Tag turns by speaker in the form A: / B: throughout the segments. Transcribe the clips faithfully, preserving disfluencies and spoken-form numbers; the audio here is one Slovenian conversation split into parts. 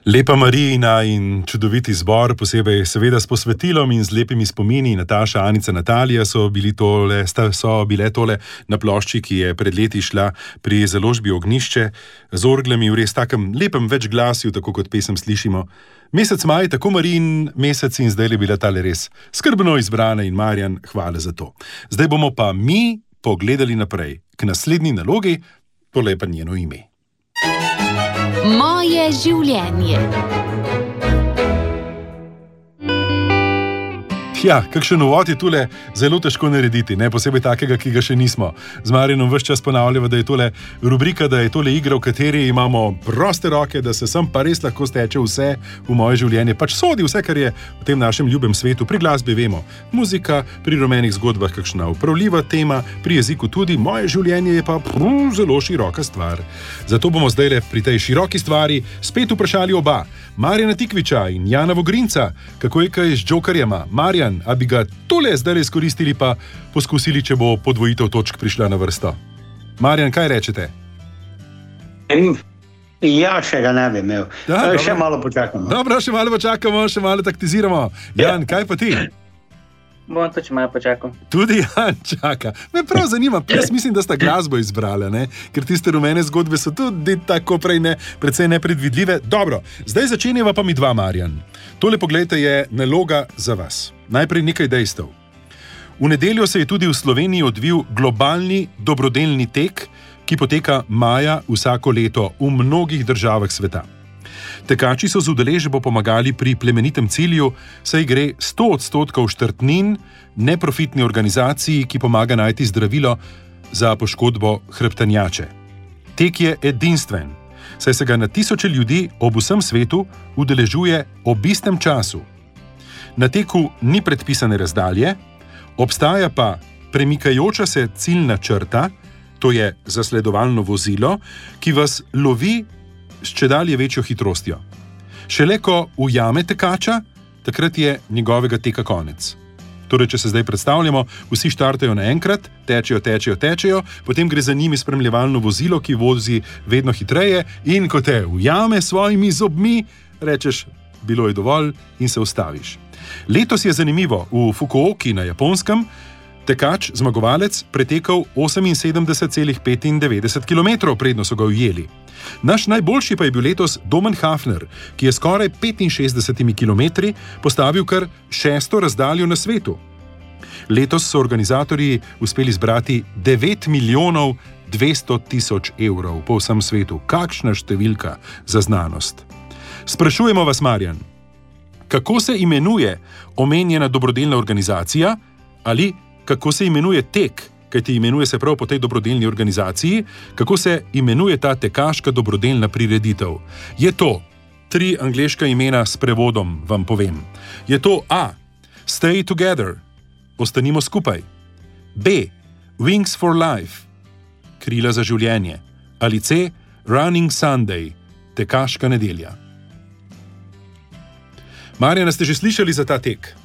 A: Lepa Marijina in čudoviti zbor, posebej seveda s posvetilom in z lepimi spomini. Nataša, Anica, Natalija so, bili tole, so bile tole na plošči, ki je pred leti šla pri založbi Ognjišče z orglami v res takem lepem večglasju, tako kot pesem slišimo. Mesec maj, tako Marijin mesec in zdaj je bila tale res skrbno izbrana in Marjan, hvala za to. Zdaj bomo pa mi pogledali naprej k naslednji nalogi, tole je pa njeno ime.
B: Moje življenje.
A: Ja, kakšen uvod je tule zelo težko narediti, ne posebej takega, ki ga še nismo. Z Marjanom ves čas ponavljamo, da je tole rubrika, da je tole igra, v kateri imamo proste roke, da se sem pa res lahko steče vse v moje življenje. Pač sodi vse, kar je v tem našem ljubem svetu. Pri glasbi vemo, muzika, pri rumenih zgodbah kakšna upravljiva tema, pri jeziku tudi, moje življenje je pa pruh, zelo široka stvar. Zato bomo zdaj pri tej široki stvari spet vprašali oba, Marjana Tikviča in Jana Vogrinca, kako je kaj z džokarjema. Marjan, a bi ga tole zdaj izkoristili pa poskusili, če bo podvojitev točk prišla na vrsto? Marjan, kaj rečete?
C: Ja, še ga ne bi imel. Da, še dobro. Malo počakamo.
A: Dobro, še malo počakamo, še malo taktiziramo. Jan, ja. Kaj pa ti?
D: Bom to, če malo počakam.
A: Tudi Jan čaka. Me prav zanima, jaz mislim, da sta glasbo izbrala, ne? Ker tiste rumene zgodbe so tudi tako prej ne, precej nepredvidljive. Dobro, zdaj začenjava pa mi dva, Marjan. Tole, poglejte, je naloga za vas. Najprej nekaj dejstev. V nedeljo se je tudi v Sloveniji odvil globalni dobrodelni tek, ki poteka maja vsako leto v mnogih državah sveta. Tekači so z udeležbo pomagali pri plemenitem cilju, saj gre sto odstotkov štartnin neprofitni organizaciji, ki pomaga najti zdravilo za poškodbo hrbtenjače. Tek je edinstven, saj se ga na tisoče ljudi ob vsem svetu udeležuje ob istem času. Na teku ni predpisane razdalje, obstaja pa premikajoča se ciljna črta, to je zasledovalno vozilo, ki vas lovi s čedalje večjo hitrostjo. Šele ko ujame tekača, takrat je njegovega teka konec. Torej, če se zdaj predstavljamo, vsi štartajo naenkrat, tečejo, tečejo, tečejo, potem gre za njimi spremljevalno vozilo, ki vozi vedno hitreje in ko te ujame s svojimi zobmi, rečeš, bilo je dovolj in se ustaviš. Letos je zanimivo, v Fukuoki na Japonskem tekač, zmagovalec, pretekal oseminsedemdeset celih petindevetdeset kilometrov, predno so ga ujeli. Naš najboljši pa je bil letos Domen Hafner, ki je skoraj petinšestdeset kilometri postavil kar šesto razdaljo na svetu. Letos so organizatorji uspeli zbrati devet milijonov dvesto tisoč evrov po vsem svetu. Kakšna številka za znanost. Sprašujemo vas, Marjan, kako se imenuje omenjena dobrodelna organizacija ali kako se imenuje tek, kajti imenuje se prav po tej dobrodelni organizaciji, kako se imenuje ta tekaška dobrodelna prireditev. Je to tri angleška imena s prevodom, vam povem. Je to A. Stay Together, ostanimo skupaj. B. Wings for Life, krila za življenje. Ali C. Running Sunday, tekaška nedelja. Marjana, ste že slišali za ta tek?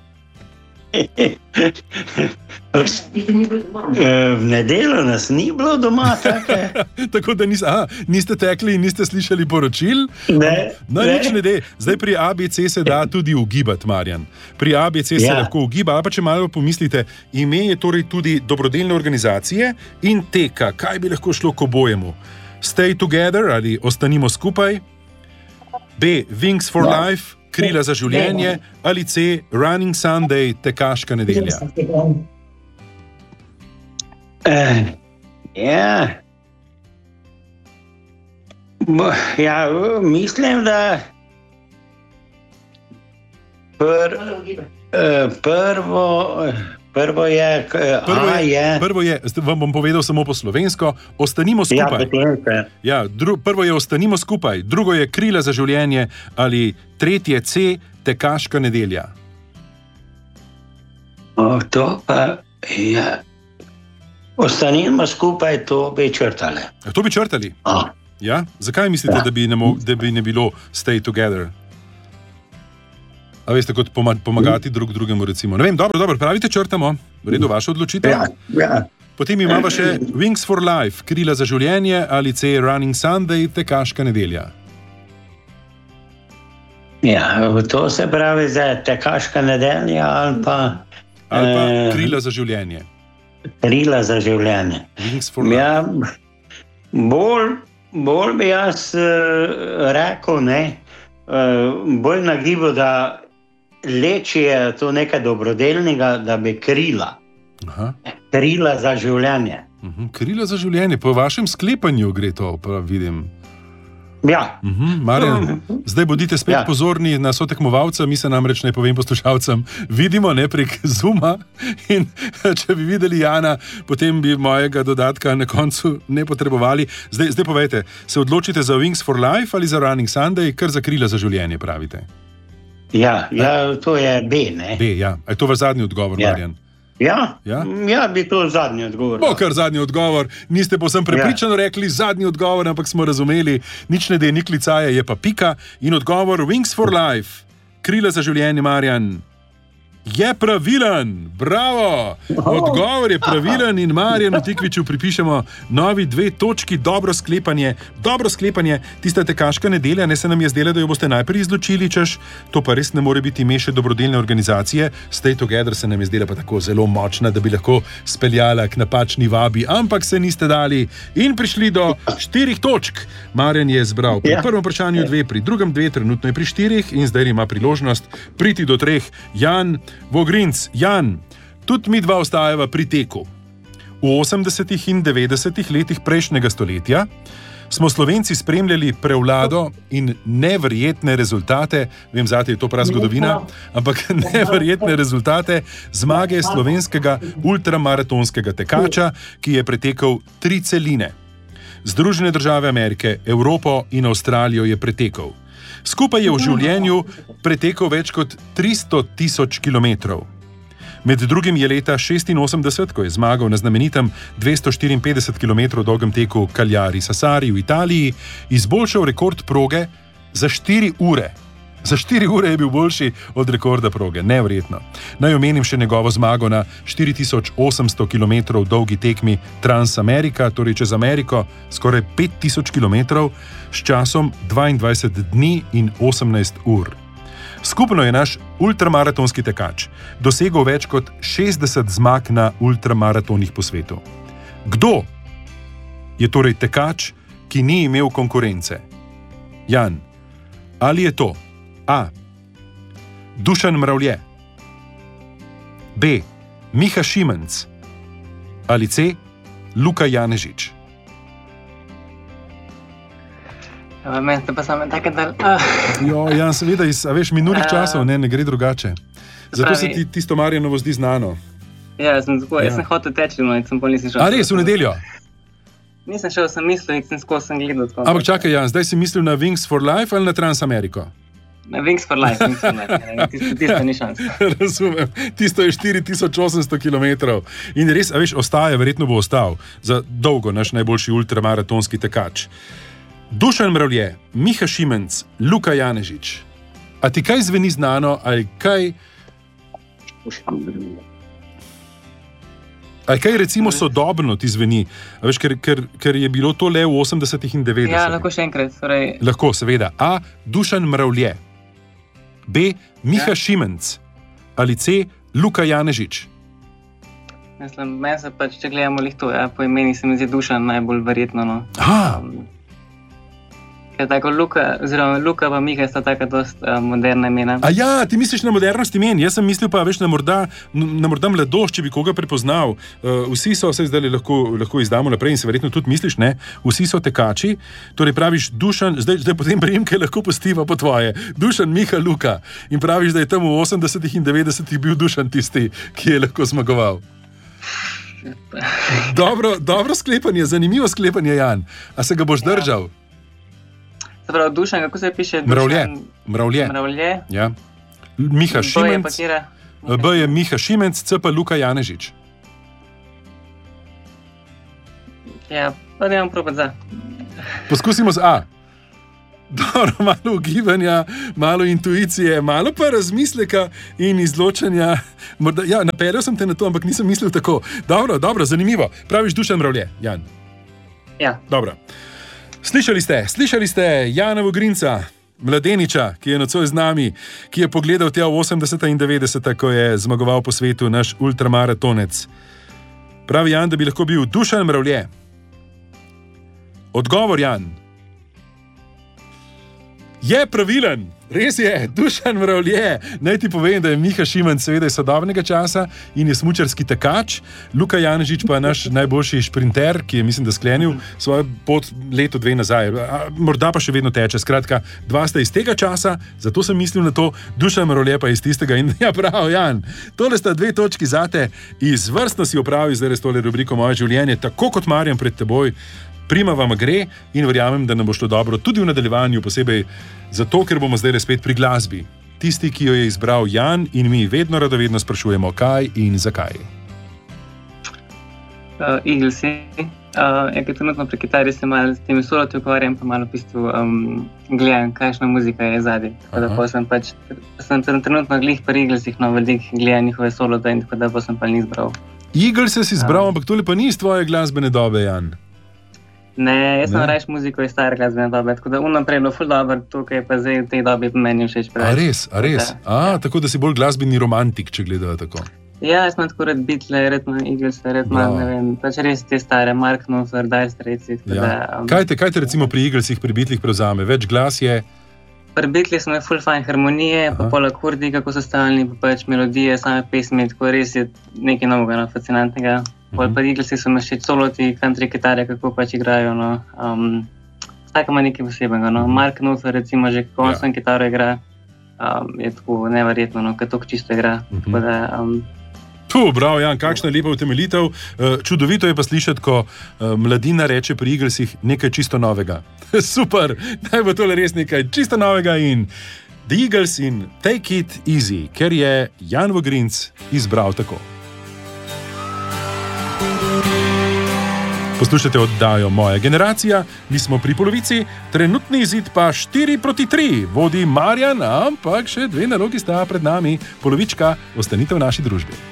C: V nedeljo nas ni bilo doma take.
A: Tako da nis, aha, niste tekli in niste slišali poročil?
C: Ne,
A: no,
C: ne.
A: Nič ne de. Zdaj pri A B C se da tudi ugibati, Marjan. Pri A B C se ja. lahko ugiba, ali pa če malo pomislite, ime je torej tudi dobrodelne organizacije in teka. Kaj bi lahko šlo k obojemu? Stay Together ali ostanimo skupaj? B. Wings for ja. Life, krila za življenje, ali C. Running Sunday, tekaška nedelja?
C: Uh, ja. ja, mislim, da pr, uh, prvo, prvo je, uh,
A: prvo
C: A
A: je,
C: je...
A: Prvo je, vam bom povedal samo po slovensko, ostanimo skupaj.
C: Ja,
A: ja, dru, prvo je ostanimo skupaj, drugo je krila za življenje, ali tretje C, tekaška nedelja.
C: O, to pa je... Ostanimo skupaj, to bi črtali.
A: A to bi črtali?
C: A.
A: Ja? Zakaj mislite, ja. da, bi ne mo, da bi ne bilo stay together? A veste, kot pomagati drug drugemu, recimo. Ne vem, dobro, dobro, pravite, črtamo. V redu, vaša odločitev.
C: Ja, ja.
A: Potem imamo še Wings for Life, krila za življenje, ali C, Running Sunday, tekaška nedelja.
C: Ja, to se pravi za tekaška nedelja ali pa,
A: Ali pa
C: eh,
A: krila za življenje.
C: krila za življenje.
A: Wings for life.
C: Ja, bolj, bolj bi jaz uh, rekel, ne, uh, bolj nagibo, da leči je to nekaj dobrodelnega, da bi krila.
A: Aha.
C: Krila za življenje.
A: Mhm. Krila za življenje. Po vašem sklepanju gre to, pa vidim.
C: Ja,
A: Mhm. Marjan, zdaj bodite spet
C: Ja.
A: pozorni na sotekmovalca, mi se namreč, ne povem poslušalcem, vidimo ne prek Zooma in če bi videli Jana, potem bi mojega dodatka na koncu ne potrebovali. Zdaj, zdaj povejte, se odločite za Wings for life ali za Running Sunday, kar za krila za življenje pravite?
C: ja, ja, to je B, ne?
A: B, ja. A je to vaš zadnji odgovor,
C: Ja.
A: Marjan?
C: Ja,
A: Ja?
C: ja, bi to zadnji odgovor.
A: Bo kar zadnji odgovor, niste povsem prepričano rekli zadnji odgovor, ampak smo razumeli, nič ne de, ni klicaje, je pa pika. In odgovor Wings for life, krila za življenje, Marjan, je pravilen. Bravo! Odgovor je pravilen in Marjanu Tikviču pripišemo novi dve točki, dobro sklepanje. Dobro sklepanje, tista tekaška nedelja, ne se nam je zdela, da jo boste najprej izločili, češ, to pa res ne more biti ime še dobrodelne organizacije. Stay Together se nam je zdela pa tako zelo močna, da bi lahko speljala k napačni vabi, ampak se niste dali in prišli do štirih točk. Marjan je zbral pri
C: Ja.
A: prvem vprašanju dve, pri drugem dve, trenutno je pri štirih in zdaj ima priložnost priti do treh. Jan Vogrinc, Jan, tudi mi dva ostajava pri teku. V osemdesetih in devetdesetih letih prejšnjega stoletja smo Slovenci spremljali prevlado in neverjetne rezultate, vem, zate je to prav zgodovina, ampak neverjetne rezultate zmage slovenskega ultramaratonskega tekača, ki je pretekel tri celine. Združene države Amerike, Evropo in Avstralijo je pretekel. Skupaj je v življenju pretekel več kot tristo tisoč kilometrov. Med drugim je leta šestinosemdeset, ko je zmagal na znamenitem dvesto štiriinpetdeset kilometrov dolgem teku Cagliari Sassari v Italiji, izboljšal rekord proge za štiri ure. Za štiri ure je bil boljši od rekorda proge, neverjetno. Naj omenim še njegovo zmago na štiri tisoč osemsto kilometrov dolgi tekmi Transamerika, torej čez Ameriko, skoraj pet tisoč kilometrov, s časom dvaindvajset dni in osemnajst ur. Skupno je naš ultramaratonski tekač dosegel več kot šestdeset zmag na ultramaratonih po svetu. Kdo je torej tekač, ki ni imel konkurence? Jan, ali je to A. Dušan Mravlje, B. Miha Šimenc ali C. Luka Janežič?
D: Ja, meni ste pa same take, da... Uh,
A: Jo, Jan, seveda iz, a veš, minulih
D: Ja.
A: časov ne, ne gre drugače. Zato se
D: pravi-
A: ti tisto Marjanovo zdi znano.
D: ja, jaz sem, tako,
A: Ja.
D: jaz sem hotel teči, no, in sem pol nisem šel.
A: A res, v nedeljo?
D: Nisem šel, sem mislil, in sem skozi sem gledal. Tako.
A: Ampak čakaj, Jan, zdaj si mislil na Wings for life ali na Transameriko?
D: Na Wings for life, Wings for life. Ja, tisto, tisto ni šans.
A: Razumem, tisto je štiri tisoč osemsto kilometrov. In res, a veš, ostaje, verjetno bo ostal za dolgo naš najboljši ultramaratonski tekač. Dušan Mravlje, Miha Šimenc, Luka Janežič. A ti kaj zveni znano ali kaj, ali kaj recimo sodobno ti zveni? A veš, ker, ker, ker je bilo to le v osemdesetih in
D: Ja,
A: devetdesetih.
D: lahko še enkrat. Torej,
A: Lahko, seveda. A. Dušan Mravlje, B. Miha
D: Ja.
A: Šimenc ali C. Luka Janežič.
D: mislim, meni se pač, če gledamo lih to, ja, po imeni se mi zdi Dušan najbolj verjetno. No.
A: A,
D: Um, ker tako Luka, oziroma Luka pa Miha sta taka dost uh, moderna imena.
A: a ja, ti misliš na modernost imen, jaz sem mislil pa več na morda, na morda mladost, če bi koga prepoznal. Uh, vsi so, se zdaj lahko, lahko izdamo naprej in se verjetno tudi misliš, ne? Vsi so tekači, torej praviš Dušan, zdaj, zdaj potem priimke lahko postiva po tvoje. Dušan, Miha, Luka. In praviš, da je tam v osemdesetih in devetdesetih bil Dušan tisti, ki je lahko zmagoval. Dobro, dobro sklepanje, zanimivo sklepanje, Jan. A se ga boš držal?
D: Se pravi, Dušan, kako se piše?
A: Mravlje.
D: Dušan,
A: Mravlje.
D: Mravlje.
A: Ja. Miha
D: B je pa
A: Šimenc,
D: kjera?
A: B je Miha Šimenc, C pa Luka Janežič.
D: Ja, pa ne bom probat za.
A: Poskusimo z A. Dobro, malo ugibanja, malo intuicije, malo pa razmisleka in izločanja. Morda, ja, napeljal sem te na to, ampak nisem mislil tako. Dobro, dobro, zanimivo. Praviš Dušan Mravlje, Jan.
D: Ja.
A: Dobro. Slišali ste, slišali ste Jana Vogrinca, mladeniča, ki je nocoj z nami, ki je pogledal tja v osemdeseta in devetdeseta, ko je zmagoval po svetu naš ultramaratonec. Pravi Jan, da bi lahko bil Dušan Mravlje. Odgovor, Jan. Je pravilen, res je, Dušan Mravlje. Naj ti povem, da je Miha Šimen seveda iz sodobnega časa in je smučarski tekač, Luka Janežič pa naš najboljši šprinter, ki je, mislim, da sklenil svojo pot leto dve nazaj. A, morda pa še vedno teče. Skratka, dva sta iz tega časa, zato sem mislil na to, Dušan Mravlje pa iz tistega. In ja, prav, Jan, tole sta dve točki zate. Izvrstno si opravil zdaj res tole rubriko Moje življenje, tako kot Marjan pred teboj. Prima vam gre in verjamem, da nam bo šlo dobro tudi v nadaljevanju, posebej zato, ker bomo zdaj spet pri glasbi. Tisti, ki jo je izbral Jan, in mi vedno radovedno sprašujemo, kaj in zakaj.
D: Uh, Eaglesi. Uh, Enkrat trenutno pri kitari se malo s temi soloti ukvarjam, pa malo v bistvu um, gledam, kakšna muzika je zadaj. Tako da pa sem pač, sem trenutno glih pri Eaglesih, no velik gledam njihove solote in tako da pa sem pa ni izbral.
A: Eagles si izbral, uh. ampak tole pa ni iz tvoje glasbene dobe, Jan.
D: Ne, jaz sem rajš muziko iz stare glasbene dobe, tako da unaprej je bilo ful dobro, tukaj pa zdaj v tej dobi pa meni všeč preveč.
A: A res, a res? Da, a, ja. Tako da si bolj glasbeni romantik, če gledajo tako.
D: Ja, jaz imam tako red Beatle, red man Eagles, red man, ne vem, pač res te stare, Mark Knopfler, Dire Straits. Ja. Um,
A: kaj, te, kaj te recimo pri Eaglesih, pri Beatlih prevzame? Več glas je?
D: Pri Beatlih smo ful fajn harmonije, Aha. pa pol akordi, kako so stalni, pa pač melodije, same pesmi, tako res je nekaj novega, no, fascinantnega. Pol pa Eaglesi so me všeč soloti, country kitare, kako pač igrajo, no. Um, vsak ima nekaj posebnega, no. Mark Knopfler recimo že kako on ja. Svojim kitaro igra, um, je tako neverjetno, no, kad tako čisto igra. Uh-huh. Tako da, um,
A: Puh, bravo, Jan, kakšna lepa utemeljitev. Čudovito je pa slišati, ko mladina reče pri Eaglesih nekaj čisto novega. Super, naj bo tole res nekaj čisto novega in The Eagles in Take It Easy, ker je Jan Vogrinc izbral tako. Poslušate oddajo Moja generacija, mi smo pri polovici, trenutni izid pa štiri proti tri, vodi Marjan, ampak še dve nalogi sta pred nami, polovička, ostanite v naši družbi.